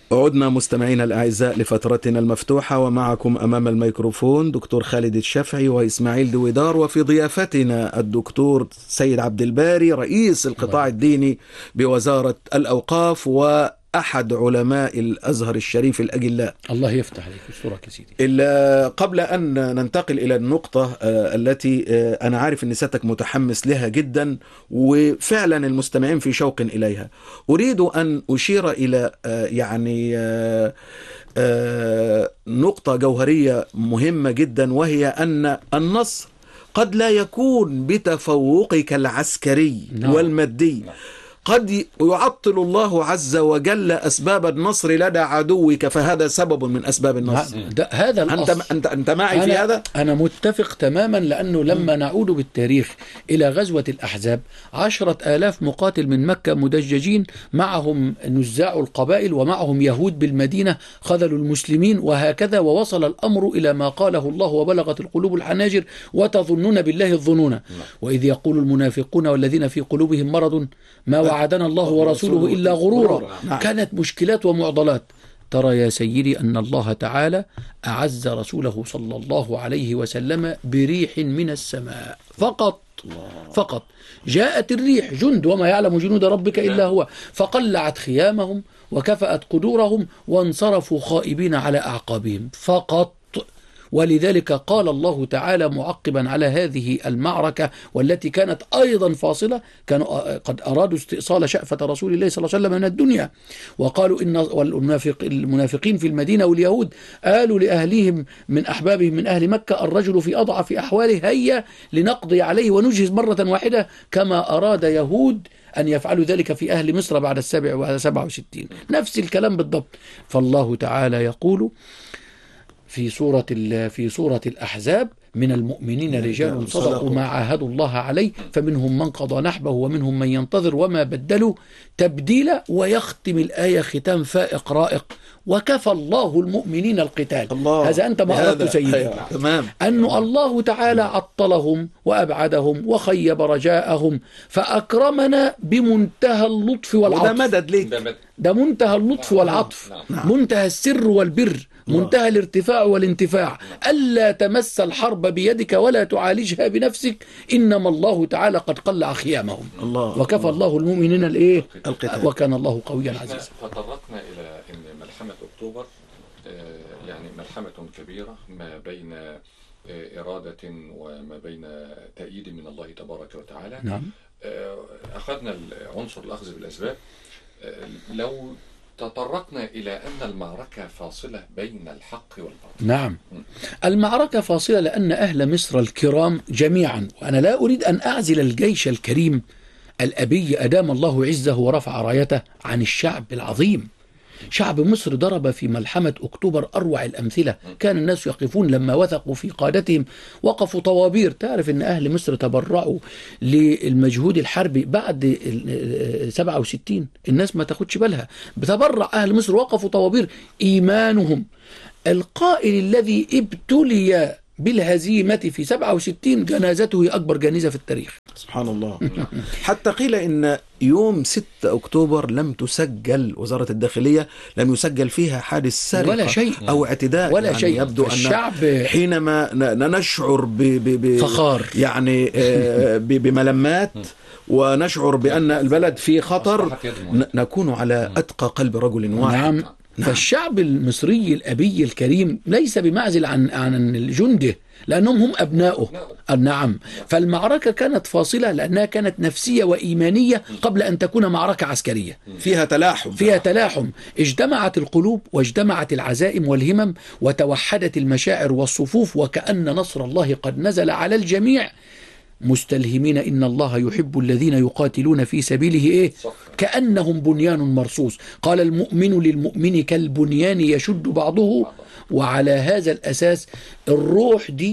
عدنا مستمعينا الأعزاء لفترتنا المفتوحة، ومعكم أمام الميكروفون دكتور خالد الشافعي وإسماعيل دويدار، وفي ضيافتنا الدكتور سيد عبد الباري رئيس القطاع الديني بوزارة الأوقاف وأحد علماء الأزهر الشريف الأجلاء. الله يفتح عليك بصورة يا سيدي. قبل أن ننتقل إلى النقطة التي أنا عارف أن سيادتك متحمس لها جدا وفعلا المستمعين في شوق إليها، أريد أن أشير إلى نقطة جوهرية مهمة جدا، وهي أن النصر قد لا يكون بتفوقك العسكري والمادي، قد يعطل الله عز وجل أسباب النصر لدى عدوك، فهذا سبب من أسباب النصر. هذا الأصل. أنت معي في هذا؟ أنا متفق تماما، لأنه لما نعود بالتاريخ إلى غزوة الأحزاب 10,000 مقاتل من مكة مدججين، معهم نزاع القبائل ومعهم يهود بالمدينة خذلوا المسلمين، وهكذا ووصل الأمر إلى ما قاله الله: وبلغت القلوب الحناجر وتظنون بالله الظنون، وإذ يقول المنافقون والذين في قلوبهم مرض ما وعدنا الله ورسوله إلا غرورا. كانت مشكلات ومعضلات. ترى يا سيدي أن الله تعالى أعز رسوله صلى الله عليه وسلم بريح من السماء فقط جاءت الريح جند وما يعلم جنود ربك إلا هو، فقلعت خيامهم وكفأت قدورهم وانصرفوا خائبين على أعقابهم فقط. ولذلك قال الله تعالى معقبا على هذه المعركة والتي كانت أيضا فاصلة، كانوا قد أرادوا استئصال شأفة رسول الله صلى الله عليه وسلم من الدنيا، وقالوا إن المنافقين في المدينة واليهود قالوا لأهليهم من أحبابهم من أهل مكة: الرجل في أضعف أحواله، هيا لنقضي عليه ونجهز مرة واحدة، كما أراد يهود أن يفعلوا ذلك في أهل مصر بعد 67. نفس الكلام بالضبط. فالله تعالى يقول في سورة الأحزاب: من المؤمنين رجال صدقوا ما عاهدوا الله عليه فمنهم من قضى نحبه ومنهم من ينتظر وما بدلوا تبديلا. ويختم الآية ختام فائق رائق: وكفى الله المؤمنين القتال. هذا أنت ما أردت سيدي، أن الله تعالى عطلهم وأبعدهم وخيب رجاءهم، فأكرمنا بمنتهى اللطف والعطف. وده مدد ليك، ده منتهى اللطف والعطف، منتهى السر والبر، منتهى الارتفاع والانتفاع. ألا تمس الحرب بيدك ولا تعالجها بنفسك، إنما الله تعالى قد قلع خيامهم. وكفى الله المؤمنين القتال وكان الله قويا عزيزا. فتطرقنا إلى أن ملحمة أكتوبر يعني ملحمة كبيرة ما بين إرادة وما بين تأييد من الله تبارك وتعالى. نعم. أخذنا عنصر الأخذ بالأسباب. لو تطرقنا إلى أن المعركة فاصلة بين الحق والباطل. نعم، المعركة فاصلة لأن أهل مصر الكرام جميعا، وأنا لا أريد أن أعزل الجيش الكريم الأبي أدام الله عزه ورفع رايته عن الشعب العظيم. شعب مصر ضرب في ملحمة أكتوبر أروع الأمثلة. كان الناس يقفون لما وثقوا في قادتهم، وقفوا طوابير. تعرف أن أهل مصر تبرعوا للمجهود الحربي بعد 67، الناس ما تاخدش بالها، بتبرع أهل مصر، وقفوا طوابير إيمانهم. القائل الذي ابتلي بالهزيمة في 67 جنازته هي أكبر جنازة في التاريخ. سبحان الله. حتى قيل إن يوم 6 أكتوبر لم تسجل، وزارة الداخلية لم يسجل فيها حادث سرقة ولا شيء أو اعتداء ولا يعني شيء. يبدو أن حينما نشعر فخار يعني بملمات ونشعر بأن البلد في خطر، نكون على أتقى قلب رجل واحد. نعم. فالشعب المصري الأبي الكريم ليس بمعزل عن جنده، لأنهم هم أبناؤه. نعم. فالمعركة كانت فاصلة لأنها كانت نفسية وإيمانية قبل أن تكون معركة عسكرية. فيها تلاحم. اجتمعت القلوب واجتمعت العزائم والهمم وتوحدت المشاعر والصفوف، وكأن نصر الله قد نزل على الجميع، مستلهمين إن الله يحب الذين يقاتلون في سبيله كأنهم بنيان مرصوص. قال: المؤمن للمؤمن كالبنيان يشد بعضه. وعلى هذا الأساس الروح دي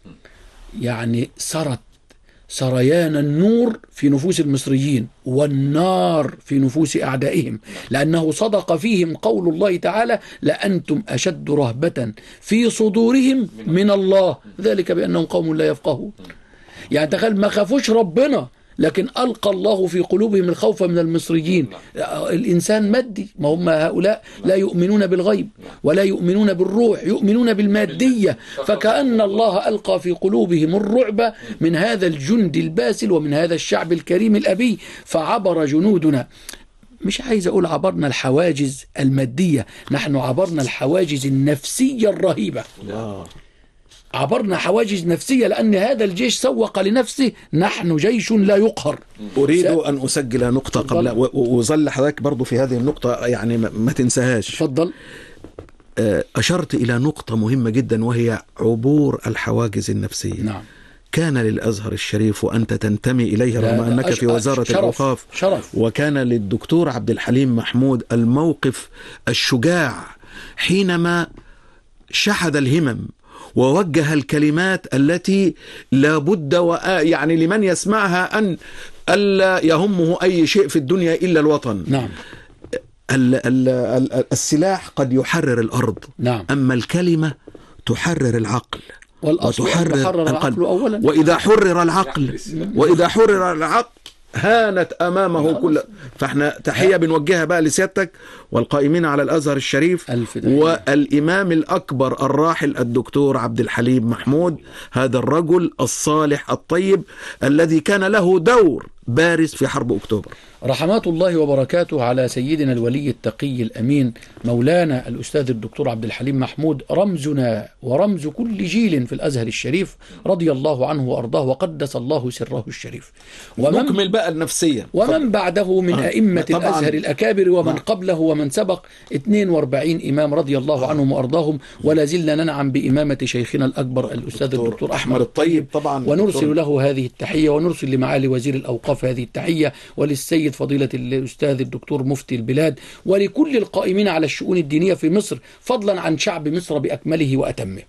يعني سرت سريان النور في نفوس المصريين والنار في نفوس أعدائهم، لأنه صدق فيهم قول الله تعالى: لأنتم أشد رهبة في صدورهم من الله ذلك بأنهم قوم لا يفقهون. يعني تخيل، ما خافوش ربنا لكن ألقى الله في قلوبهم الخوف من المصريين. الإنسان مادي، ما هم هؤلاء لا يؤمنون بالغيب ولا يؤمنون بالروح، يؤمنون بالمادية، فكأن الله ألقى في قلوبهم الرعب من هذا الجند الباسل ومن هذا الشعب الكريم الأبي، فعبر جنودنا. مش عايز أقول عبرنا الحواجز المادية، نحن عبرنا الحواجز النفسية الرهيبة. عبرنا حواجز نفسية، لأن هذا الجيش سوق لنفسه نحن جيش لا يقهر. أريد أن أسجل نقطة قبل وظل حضرتك برضو في هذه النقطة، يعني ما تنساهاش. تفضل. أشرت إلى نقطة مهمة جدا، وهي عبور الحواجز النفسية. نعم. كان للأزهر الشريف وأنت تنتمي إليه رغم أنك في وزارة الأوقاف، وكان للدكتور عبد الحليم محمود الموقف الشجاع حينما شحذ الهمم ووجه الكلمات التي لابد يعني لمن يسمعها أن ألا يهمه أي شيء في الدنيا إلا الوطن. نعم. السلاح قد يحرر الأرض، نعم. أما الكلمة تحرر العقل وتحرر القلب أولا. وإذا حرر العقل هانت أمامه كل. فاحنا تحية بنوجهها بقى لسيادتك والقائمين على الأزهر الشريف والإمام الأكبر الراحل الدكتور عبد الحليم محمود، هذا الرجل الصالح الطيب الذي كان له دور بارز في حرب أكتوبر. رحمات الله وبركاته على سيدنا الولي التقي الأمين مولانا الأستاذ الدكتور عبد الحليم محمود، رمزنا ورمز كل جيل في الأزهر الشريف، رضي الله عنه وأرضاه وقدس الله سره الشريف. نكمل بقى النفسية. ومن بعده من أئمة الأزهر الأكابر ومن قبله ومن سبق 42 إمام رضي الله عنهم وأرضاهم، ولا زلنا ننعم بإمامة شيخنا الأكبر الأستاذ الدكتور أحمد الطيب طبعا، ونرسل له هذه التحية، ونرسل لمعالي وزير الأوقاف هذه التحية، وللسيد فضيلة الأستاذ الدكتور مفتي البلاد، ولكل القائمين على الشؤون الدينية في مصر، فضلا عن شعب مصر بأكمله وأتمه.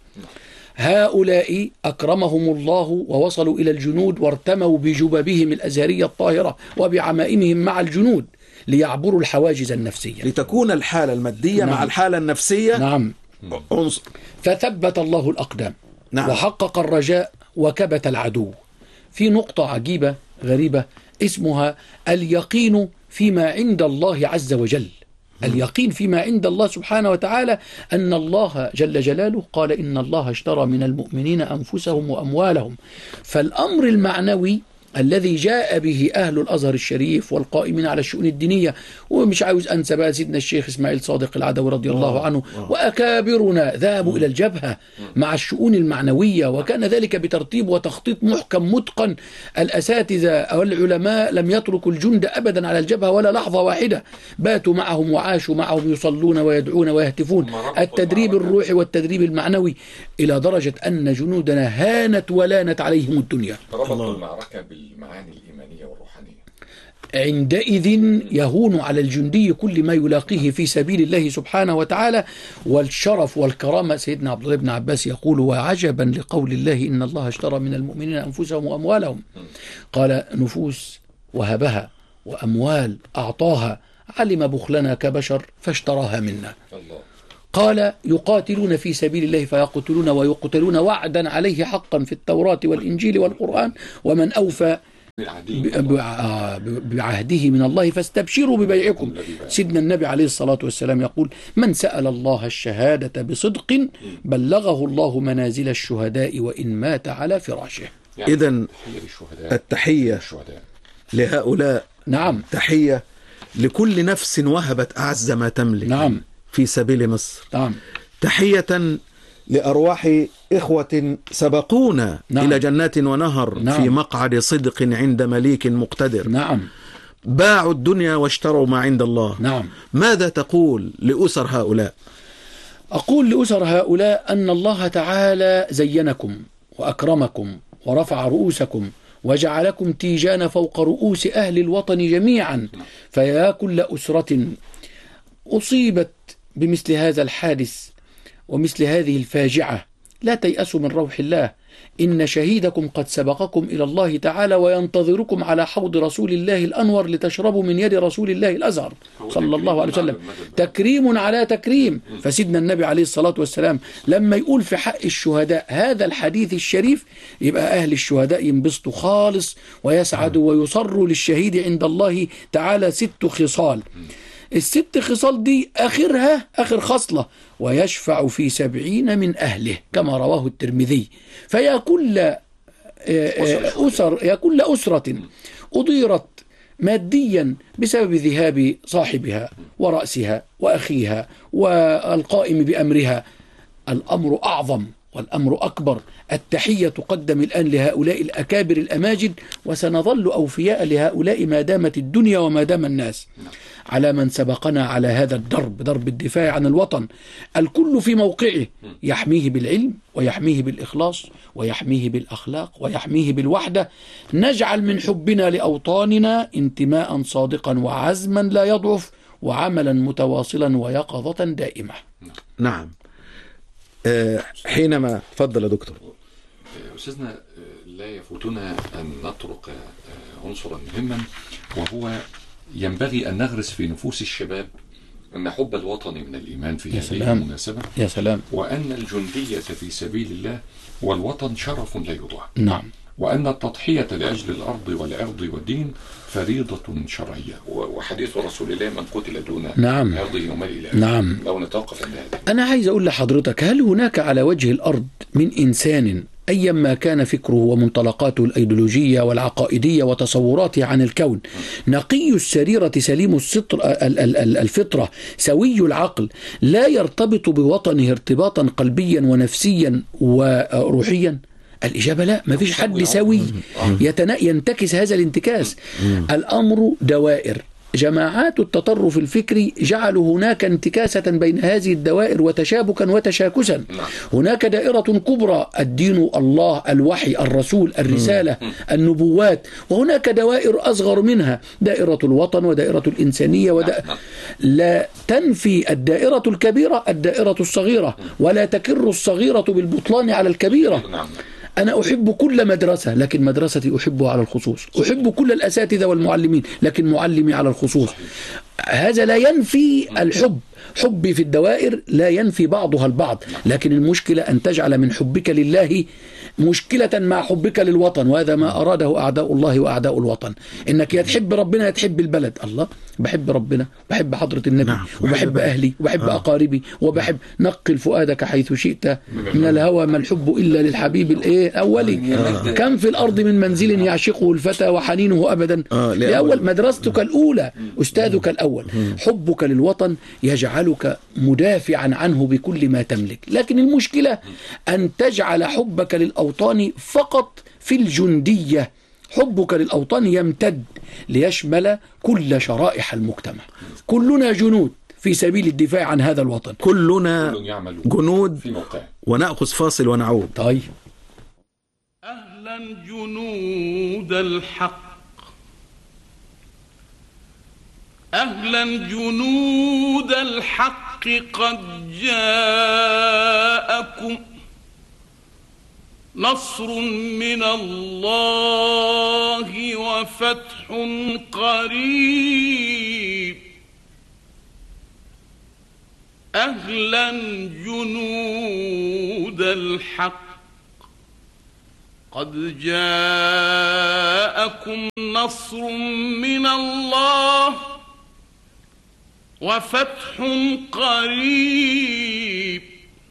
هؤلاء أكرمهم الله ووصلوا إلى الجنود وارتموا بجبابهم الأزهرية الطاهرة وبعمائمهم مع الجنود ليعبروا الحواجز النفسية، لتكون الحالة المادية مع الحالة النفسية. نعم. فثبت الله الأقدام. نعم. وحقق الرجاء وكبت العدو. في نقطة عجيبة غريبة اسمها اليقين فيما عند الله عز وجل. اليقين فيما عند الله سبحانه وتعالى، أن الله جل جلاله قال إن الله اشترى من المؤمنين أنفسهم وأموالهم. فالأمر المعنوي الذي جاء به أهل الأزهر الشريف والقائمين على الشؤون الدينية، ومش عاوز أنسى بقى سيدنا الشيخ إسماعيل صادق العدوي رضي الله عنه وأكابرنا ذهبوا إلى الجبهة مع الشؤون المعنوية، وكان ذلك بترتيب وتخطيط محكم متقن. الأساتذة أو العلماء لم يتركوا الجند أبدا على الجبهة ولا لحظة واحدة، باتوا معهم وعاشوا معهم، يصلون ويدعون ويهتفون. التدريب الروحي والتدريب المعنوي إلى درجة أن جنودنا هانت ولانت عليهم الدنيا. ربطوا المعركة بالمعاني الإيمانية والروحانية. عندئذ يهون على الجندي كل ما يلاقيه في سبيل الله سبحانه وتعالى. والشرف والكرامة، سيدنا عبد الله بن عباس يقول: وعجبا لقول الله إن الله اشترى من المؤمنين أنفسهم وأموالهم. قال: نفوس وهبها وأموال أعطاها، علم بخلنا كبشر فاشتراها منا. قال: يقاتلون في سبيل الله فيقتلون ويقتلون وعدا عليه حقا في التوراة والإنجيل والقرآن، ومن أوفى بعهده من الله فاستبشروا ببيعكم. سيدنا النبي عليه الصلاة والسلام يقول: من سأل الله الشهادة بصدق بلغه الله منازل الشهداء وإن مات على فراشه. إذن التحية لهؤلاء. نعم. تحية لكل نفس وهبت أعز ما تملك. نعم. في سبيل مصر. نعم. تحية لأرواح إخوة سبقونا. نعم. إلى جنات ونهر. نعم. في مقعد صدق عند مليك مقتدر. نعم. باعوا الدنيا واشتروا ما عند الله. نعم. ماذا تقول لأسر هؤلاء؟ أقول لأسر هؤلاء أن الله تعالى زينكم وأكرمكم ورفع رؤوسكم وجعلكم تيجان فوق رؤوس أهل الوطن جميعا. فيا كل أسرة أصيبت بمثل هذا الحادث ومثل هذه الفاجعة، لا تيأسوا من روح الله، إن شهيدكم قد سبقكم إلى الله تعالى وينتظركم على حوض رسول الله الأنور لتشربوا من يد رسول الله الأزهر صلى الله عليه وسلم. تكريم على تكريم. فسيدنا النبي عليه الصلاة والسلام لما يقول في حق الشهداء هذا الحديث الشريف، يبقى أهل الشهداء ينبسطوا خالص ويسعدوا ويصروا للشهيد عند الله تعالى 6 خصال. ال6 خصال دي آخرها آخر خصلة: ويشفع في 70 من أهله، كما رواه الترمذي. فيا كل أسرة أضيرت ماديا بسبب ذهاب صاحبها ورأسها وأخيها والقائم بأمرها، الأمر أعظم والأمر أكبر. التحية تقدم الآن لهؤلاء الأكابر الأماجد، وسنظل أوفياء لهؤلاء ما دامت الدنيا وما دام الناس. على من سبقنا على هذا الدرب، درب الدفاع عن الوطن، الكل في موقعه، يحميه بالعلم ويحميه بالإخلاص ويحميه بالأخلاق ويحميه بالوحدة. نجعل من حبنا لأوطاننا انتماء صادقا وعزما لا يضعف وعملا متواصلا ويقظة دائمة. نعم. حينما تفضل يا دكتور. أستاذنا، لا يفوتنا أن نطرق عنصرا مهما، وهو ينبغي أن نغرس في نفوس الشباب أن حب الوطن من الإيمان في هذه المناسبة. يا سلام. وأن الجندية في سبيل الله والوطن شرف لا يضاع. نعم. وأن التضحية لأجل الأرض والعرض والدين فريضة شرعية، وحديث رسول الله: من قتل دون عرضه وماله. نعم. لو نتوقف عند هذا. أنا عايز أقول لحضرتك، هل هناك على وجه الأرض من إنسان أيا ما كان فكره ومنطلقاته الأيديولوجية والعقائدية وتصوراته عن الكون نقي السريرة سليم الفطرة سوي العقل لا يرتبط بوطنه ارتباطا قلبيا ونفسيا وروحيا؟ الإجابة لا، ما فيش حد سوي ينتكس هذا الانتكاس. الأمر دوائر. جماعات التطرف الفكري جعلوا هناك انتكاسة بين هذه الدوائر وتشابكا وتشاكسا. هناك دائرة كبرى: الدين، الله، الوحي، الرسول، الرسالة، النبوات. وهناك دوائر أصغر منها: دائرة الوطن ودائرة الإنسانية لا تنفي الدائرة الكبيرة الدائرة الصغيرة، ولا تكر الصغيرة بالبطلان على الكبيرة. أنا أحب كل مدرسة، لكن مدرستي أحبها على الخصوص. أحب كل الأساتذة والمعلمين، لكن معلمي على الخصوص. هذا لا ينفي الحب. حبي في الدوائر لا ينفي بعضها البعض، لكن المشكلة أن تجعل من حبك لله مشكلة مع حبك للوطن، وهذا ما أراده أعداء الله وأعداء الوطن. إنك يتحب ربنا يتحب البلد. الله، بحب ربنا، بحب حضرة النبي، وبحب أهلي، وبحب أقاربي، وبحب. نقل فؤادك حيث شئت من الهوى، ما الحب إلا للحبيب الأولي. كم في الأرض من منزل يعشقه الفتى وحنينه أبدا لأول. مدرستك الأولى، أستاذك الأول. حبك للوطن يجعلك مدافعا عنه بكل ما تملك، لكن المشكلة أن تجعل حبك للأوطان فقط في الجندية. حبك للأوطان يمتد ليشمل كل شرائح المجتمع. كلنا جنود في سبيل الدفاع عن هذا الوطن، كلنا جنود في موقعه. ونأخذ فاصل ونعود. طيب. أهلا جنود الحق، أهلا جنود الحق، قد جاءكم نصر من الله وفتح قريب. أهلا جنود الحق، قد جاءكم نصر من الله وفتح قريب.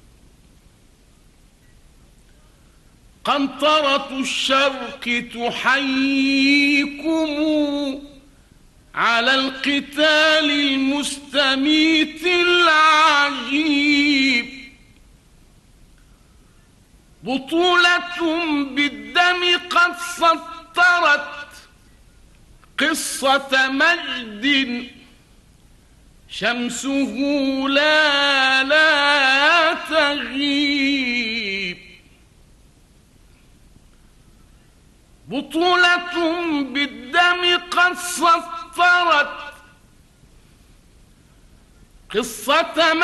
قنطرة الشرق تحييكم على القتال المستميت العجيب. بطولة بالدم قد سطرت قصة مجد شمسه لا تغيب. بطولة بالدم قد سطرت قصة